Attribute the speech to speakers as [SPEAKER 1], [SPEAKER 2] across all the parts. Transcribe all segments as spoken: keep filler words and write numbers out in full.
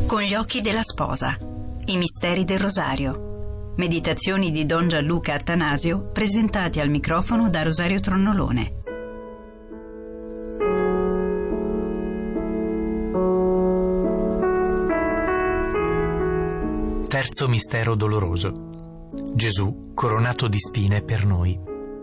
[SPEAKER 1] Con gli occhi della sposa. I misteri del rosario. Meditazioni di Don Gianluca Attanasio presentati al microfono da Rosario Tronnolone.
[SPEAKER 2] Terzo mistero doloroso. Gesù coronato di spine per noi.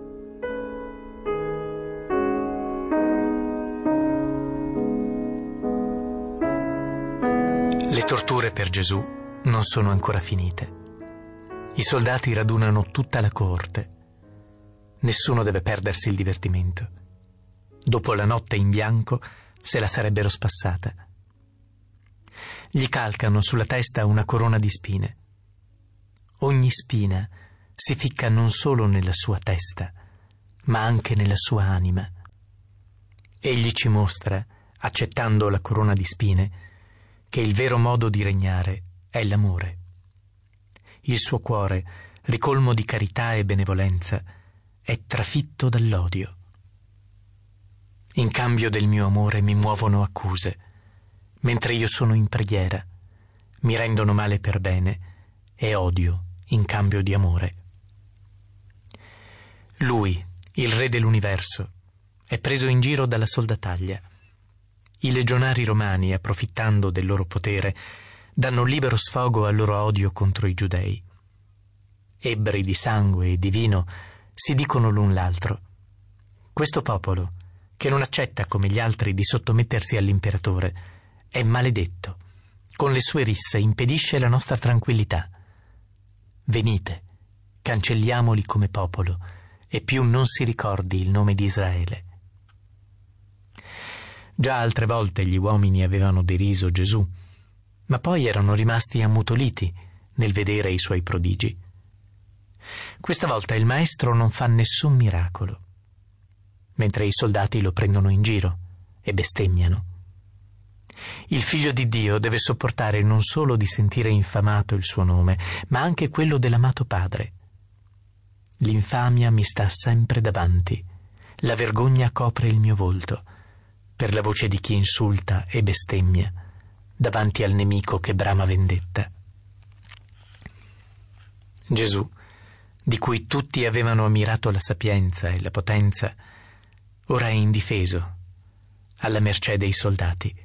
[SPEAKER 2] Le torture per Gesù non sono ancora finite. I soldati radunano tutta la coorte. Nessuno deve perdersi il divertimento. Dopo la notte in bianco se la sarebbero spassata. Gli calcano sulla testa una corona di spine. Ogni spina si ficca non solo nella sua testa, ma anche nella sua anima. Egli ci mostra, accettando la corona di spine, che il vero modo di regnare è l'amore. Il suo cuore, ricolmo di carità e benevolenza, è trafitto dall'odio. In cambio del mio amore mi muovono accuse, mentre io sono in preghiera, mi rendono male per bene e odio in cambio di amore. Lui, il re dell'universo, è preso in giro dalla soldataglia. I legionari romani, approfittando del loro potere, danno libero sfogo al loro odio contro i giudei. Ebbri di sangue e di vino si dicono l'un l'altro: questo popolo, che non accetta come gli altri di sottomettersi all'imperatore, è maledetto, con le sue risse impedisce la nostra tranquillità. Venite, cancelliamoli come popolo, e più non si ricordi il nome di Israele. Già altre volte gli uomini avevano deriso Gesù, ma poi erano rimasti ammutoliti nel vedere i suoi prodigi. Questa volta il maestro non fa nessun miracolo, mentre i soldati lo prendono in giro e bestemmiano. Il figlio di Dio deve sopportare non solo di sentire infamato il suo nome, ma anche quello dell'amato Padre. L'infamia mi sta sempre davanti, la vergogna copre il mio volto, per la voce di chi insulta e bestemmia, davanti al nemico che brama vendetta. Gesù, di cui tutti avevano ammirato la sapienza e la potenza, ora è indifeso, alla mercé dei soldati.